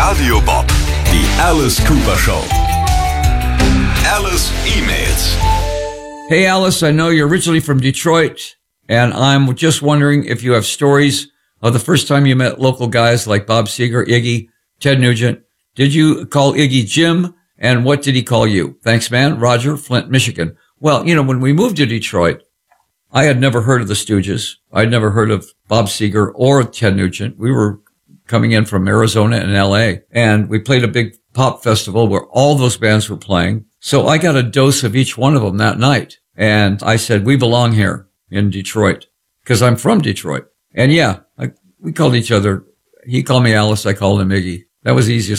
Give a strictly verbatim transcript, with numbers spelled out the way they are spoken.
Radio Bob, die Alice Cooper Show. Alice emails. Hey Alice, I know you're originally from Detroit, and I'm just wondering if you have stories of the first time you met local guys like Bob Seger, Iggy, Ted Nugent. Did you call Iggy Jim, and what did he call you? Thanks, man. Roger, Flint, Michigan. Well, you know, when we moved to Detroit, I had never heard of the Stooges. I'd never heard of Bob Seger or Ted Nugent. We were coming in from Arizona and L A, and we played a big pop festival where all those bands were playing. So I got a dose of each one of them that night. And I said, we belong here in Detroit because I'm from Detroit. And yeah, I, we called each other. He called me Alice. I called him Iggy. That was the easiest